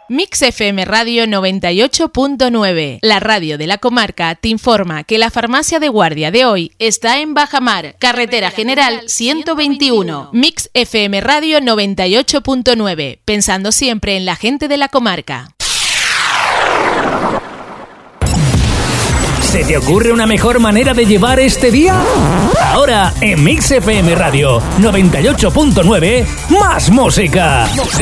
Mix FM Radio 98.9, la radio de la comarca, te informa que la farmacia de guardia de hoy está en Bajamar, carretera general 121. Mix FM Radio 98.9, pensando siempre en la gente de la comarca. ¿Se te ocurre una mejor manera de llevar este día? Ahora en Mix FM Radio 98.9, más música.